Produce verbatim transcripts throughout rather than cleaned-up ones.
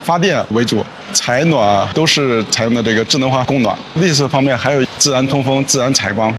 发电为主，采暖都是采用的这个智能化供暖。历史方面还有自然通风、自然采光。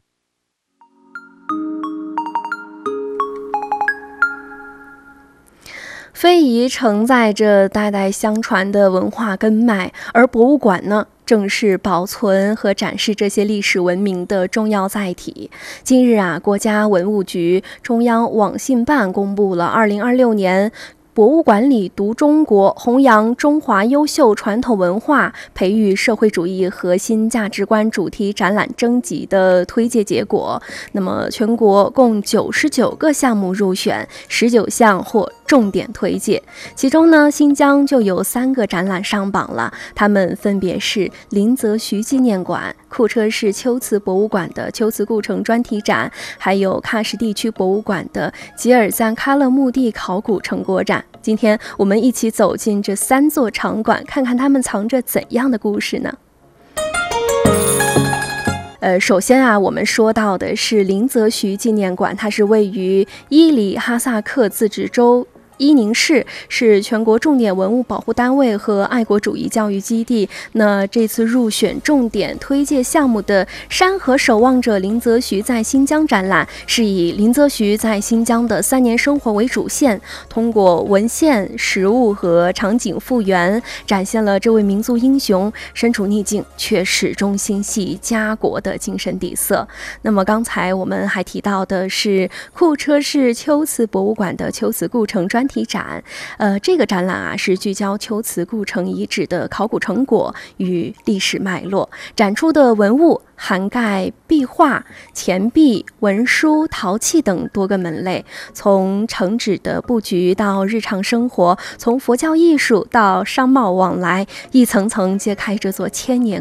非遗承载着代代相传的文化根脉，而博物馆呢，正是保存和展示这些历史文明的重要载体。近日啊，国家文物局、中央网信办公布了二零二六年博物馆里读中国，弘扬中华优秀传统文化，培育社会主义核心价值观主题展览征集的推介结果。那么，全国共九十九个项目入选，十九项获重点推介。其中呢，新疆就有三个展览上榜了，它们分别是林则徐纪念馆、库车市秋瓷博物馆的秋瓷故城专题展，还有喀什地区博物馆的吉尔赞喀勒墓地考古成果展。今天我们一起走进这三座场馆，看看它们藏着怎样的故事呢？呃，首先啊，我们说到的是林则徐纪念馆，它是位于伊犁哈萨克自治州伊宁市，是全国重点文物保护单位和爱国主义教育基地。那这次入选重点推介项目的山河守望者林则徐在新疆展览，是以林则徐在新疆的三年生活为主线，通过文献、实物和场景复原，展现了这位民族英雄身处逆境却始终心系家国的精神底色。那么刚才我们还提到的是库车市秋瓷博物馆的秋瓷故城专题展，呃，这个展览啊是聚焦秋瓷故城遗址的考古成果与历史脉络，展出的文物涵盖壁画、钱币、文书、陶器等多个门类，从城址的布局到日常生活，从佛教艺术到商贸往来，一层层揭开这座千年